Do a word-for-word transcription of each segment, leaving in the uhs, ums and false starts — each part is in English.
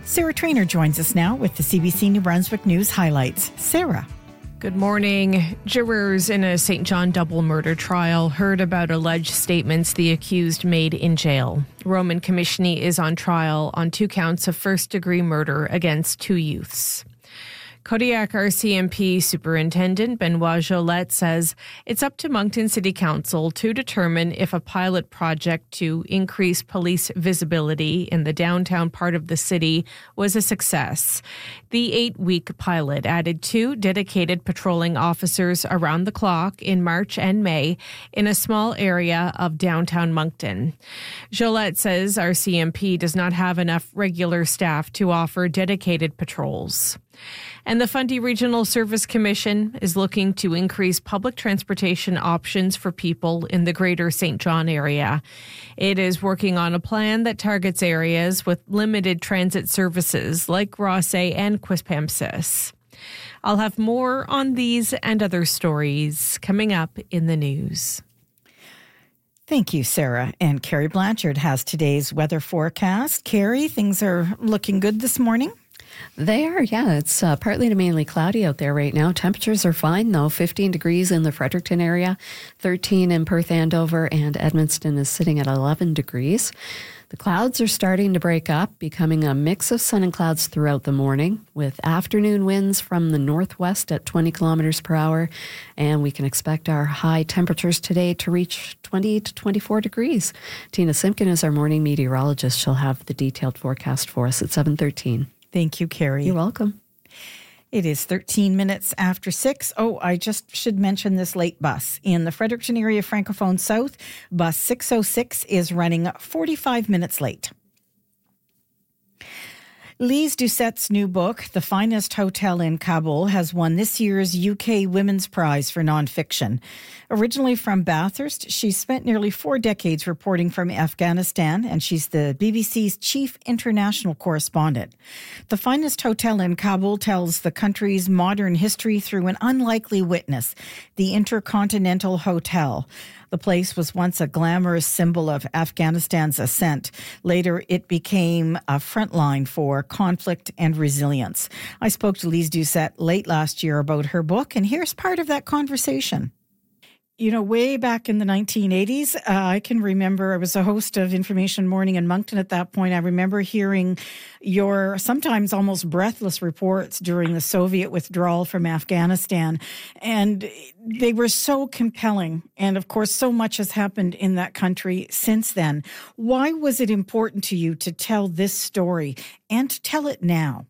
Sarah Trainer joins us now with the C B C New Brunswick News highlights. Sarah. Good morning. Jurors in a Saint John double murder trial heard about alleged statements the accused made in jail. Roman Commissioni is on trial on two counts of first-degree murder against two youths. Kodiak R C M P Superintendent Benoit Jolette says it's up to Moncton City Council to determine if a pilot project to increase police visibility in the downtown part of the city was a success. The eight-week pilot added two dedicated patrolling officers around the clock in March and May in a small area of downtown Moncton. Jolette says R C M P does not have enough regular staff to offer dedicated patrols. And the Fundy Regional Service Commission is looking to increase public transportation options for people in the greater Saint John area. It is working on a plan that targets areas with limited transit services like Rossay and Quispamsis. I'll have more on these and other stories coming up in the news. Thank you, Sarah. And Carrie Blanchard has today's weather forecast. Carrie, things are looking good this morning? They are, yeah. It's uh, partly to mainly cloudy out there right now. Temperatures are fine, though. fifteen degrees in the Fredericton area, thirteen in Perth, Andover, and Edmundston is sitting at eleven degrees. The clouds are starting to break up, becoming a mix of sun and clouds throughout the morning, with afternoon winds from the northwest at twenty kilometers per hour. And we can expect our high temperatures today to reach twenty to twenty-four degrees. Tina Simpkin is our morning meteorologist. She'll have the detailed forecast for us at seven thirteen. Thank you, Carrie. You're welcome. It is thirteen minutes after six. Oh, I just should mention this late bus. In the Fredericton area, Francophone South, bus six oh six is running forty-five minutes late. Lise Doucette's new book, The Finest Hotel in Kabul, has won this year's U K Women's Prize for Nonfiction. Originally from Bathurst, she's spent nearly four decades reporting from Afghanistan, and she's the B B C's chief international correspondent. The Finest Hotel in Kabul tells the country's modern history through an unlikely witness, the Intercontinental Hotel. The place was once a glamorous symbol of Afghanistan's ascent. Later, it became a front line for conflict and resilience. I spoke to Lise Doucette late last year about her book, and here's part of that conversation. You know, way back in the nineteen eighties, uh, I can remember I was a host of Information Morning in Moncton at that point. I remember hearing your sometimes almost breathless reports during the Soviet withdrawal from Afghanistan. And they were so compelling. And of course, so much has happened in that country since then. Why was it important to you to tell this story and to tell it now?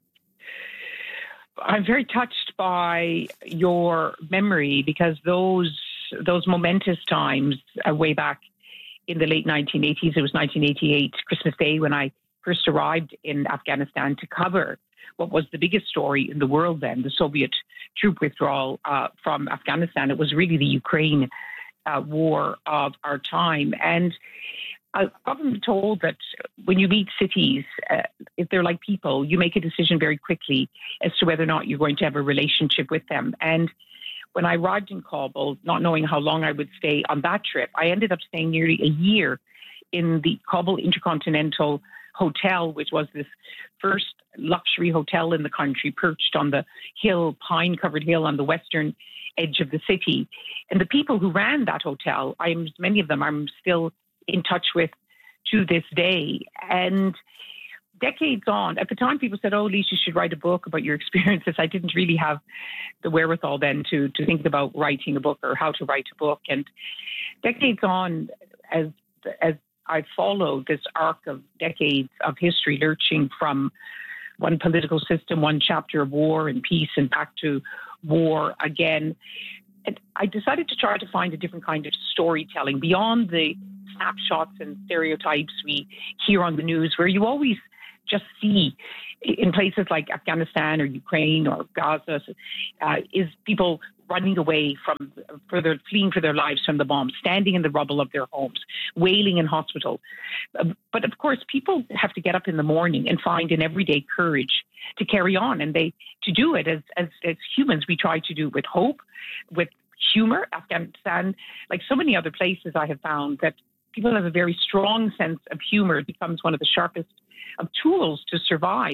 I'm very touched by your memory because those those momentous times uh, way back in the late nineteen eighties, it was nineteen eighty-eight, Christmas Day, when I first arrived in Afghanistan to cover what was the biggest story in the world then, the Soviet troop withdrawal uh, from Afghanistan. It was really the Ukraine uh, war of our time. And I've often been told that when you meet cities, uh, if they're like people, you make a decision very quickly as to whether or not you're going to have a relationship with them. And when I arrived in Kabul, not knowing how long I would stay on that trip, I ended up staying nearly a year in the Kabul Intercontinental Hotel, which was this first luxury hotel in the country, perched on the hill, pine-covered hill on the western edge of the city. And the people who ran that hotel, I'm many of them I'm still in touch with to this day. And decades on, at the time people said, oh, Lise, you should write a book about your experiences. I didn't really have the wherewithal then to, to think about writing a book or how to write a book. And decades on, as as I followed this arc of decades of history, lurching from one political system, one chapter of war and peace, and back to war again, and I decided to try to find a different kind of storytelling beyond the snapshots and stereotypes we hear on the news, where you always just see in places like Afghanistan or Ukraine or Gaza, uh, is people running away from, further fleeing for their lives from the bombs, standing in the rubble of their homes, wailing in hospital. Uh, but of course, people have to get up in the morning and find an everyday courage to carry on. And they, to do it as, as, as humans, we try to do with hope, with humor. Afghanistan, like so many other places, I have found that people have a very strong sense of humor. It becomes one of the sharpest of tools to survive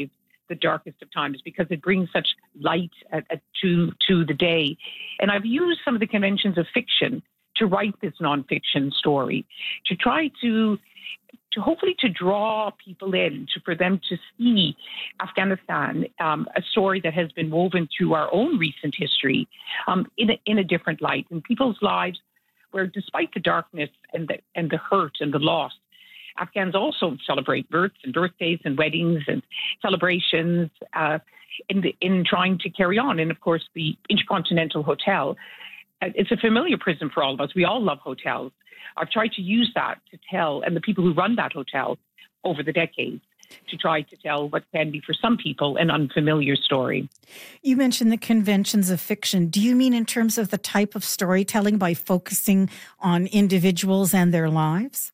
the darkest of times, because it brings such light at, at, to to the day. And I've used some of the conventions of fiction to write this nonfiction story, to try to to hopefully to draw people in, to for them to see Afghanistan, um, a story that has been woven through our own recent history, um, in a, in a different light, in people's lives, where despite the darkness and the and the hurt and the loss, Afghans also celebrate births and birthdays and weddings and celebrations uh, in the, in trying to carry on. And of course, the Intercontinental Hotel, uh, it's a familiar prison for all of us. We all love hotels. I've tried to use that to tell, and the people who run that hotel over the decades, to try to tell what can be for some people an unfamiliar story. You mentioned the conventions of fiction. Do you mean in terms of the type of storytelling by focusing on individuals and their lives?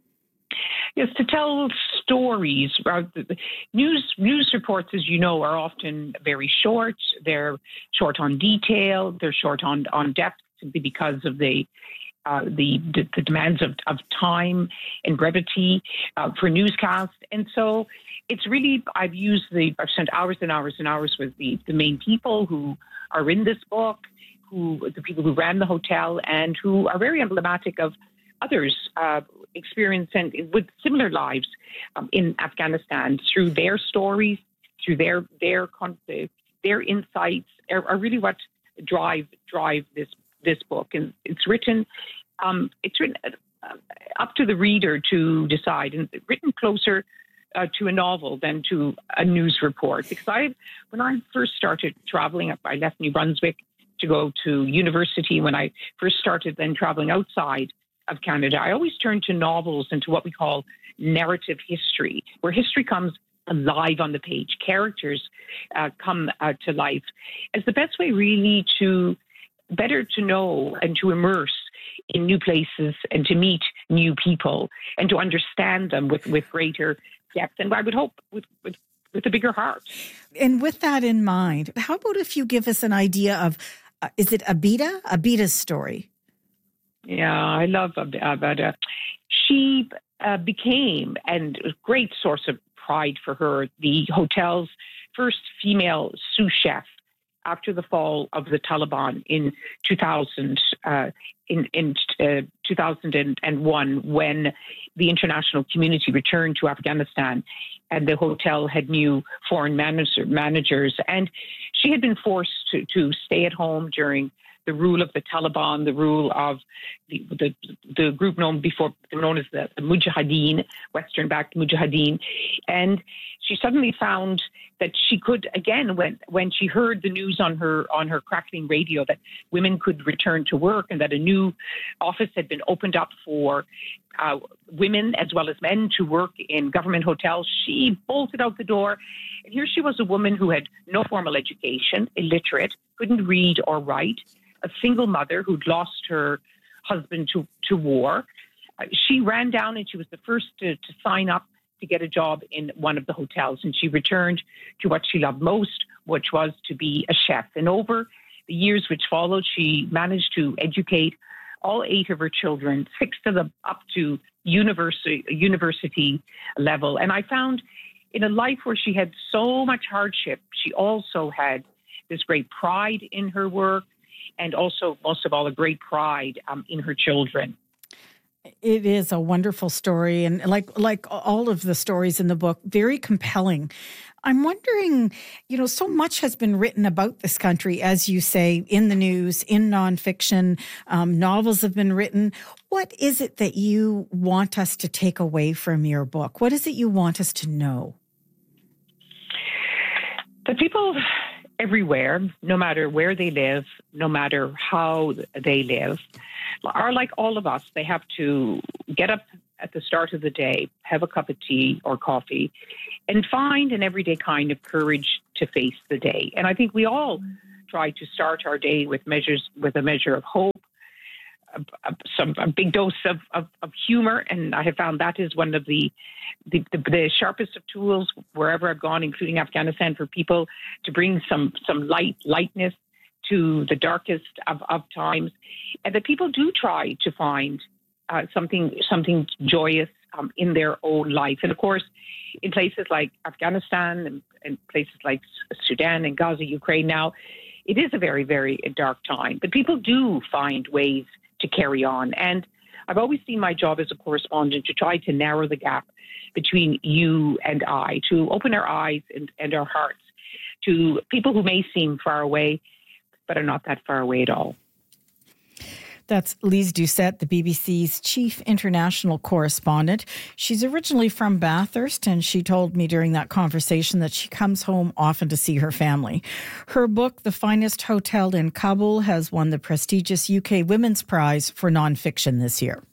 Yes, to tell stories. News news reports, as you know, are often very short. They're short on detail. They're short on, on depth, simply because of the uh, the, the demands of, of time and brevity uh, for newscasts. And so it's really, I've used the, I've spent hours and hours and hours with the, the main people who are in this book, who the people who ran the hotel, and who are very emblematic of others uh, experiencing with similar lives um, in Afghanistan, through their stories, through their their their insights, are, are really what drive drive this this book. And it's written um, it's written uh, up to the reader to decide, and written closer uh, to a novel than to a news report. Because I, when I first started traveling, I left New Brunswick to go to university. When I first started then traveling outside of Canada, I always turn to novels and to what we call narrative history, where history comes alive on the page. Characters uh, come uh, to life as the best way, really, to better to know and to immerse in new places and to meet new people and to understand them with, with greater depth. And I would hope with, with, with a bigger heart. And with that in mind, how about if you give us an idea of, uh, is it Abida? Abida's story? Yeah, I love Abida. She uh, became, and a great source of pride for her, the hotel's first female sous chef after the fall of the Taliban in two thousand, uh, in, in uh, two thousand one, when the international community returned to Afghanistan and the hotel had new foreign manager, managers. And she had been forced to, to stay at home during the rule of the Taliban, the rule of the the, the group known before known as the, the Mujahideen, Western-backed Mujahideen, and she suddenly found that she could again, when when she heard the news on her on her crackling radio that women could return to work and that a new office had been opened up for uh, women as well as men to work in government hotels, she bolted out the door. And here she was, a woman who had no formal education, illiterate, couldn't read or write, a single mother who'd lost her husband to, to war. Uh, she ran down and she was the first to, to sign up to get a job in one of the hotels. And she returned to what she loved most, which was to be a chef. And over the years which followed, she managed to educate all eight of her children, six of them up to university, university level. And I found in a life where she had so much hardship, she also had this great pride in her work, and also, most of all, a great pride um, in her children. It is a wonderful story, and like like all of the stories in the book, very compelling. I'm wondering, you know, so much has been written about this country, as you say, in the news, in nonfiction, um, novels have been written. What is it that you want us to take away from your book? What is it you want us to know? The people everywhere, no matter where they live, no matter how they live, are like all of us. They have to get up at the start of the day, have a cup of tea or coffee, and find an everyday kind of courage to face the day. And I think we all try to start our day with measures, with a measure of hope, a, a, some a big dose of, of, of humor, and I have found that is one of the the, the the sharpest of tools wherever I've gone, including Afghanistan, for people to bring some some light lightness to the darkest of, of times, and that people do try to find uh, something something joyous um, in their own life. And of course, in places like Afghanistan and, and places like Sudan and Gaza, Ukraine now, it is a very, very dark time. But people do find ways to carry on. And I've always seen my job as a correspondent to try to narrow the gap between you and I, to open our eyes and, and our hearts to people who may seem far away, but are not that far away at all. That's Lise Doucette, the B B C's chief international correspondent. She's originally from Bathurst, and she told me during that conversation that she comes home often to see her family. Her book, The Finest Hotel in Kabul, has won the prestigious U K Women's Prize for nonfiction this year.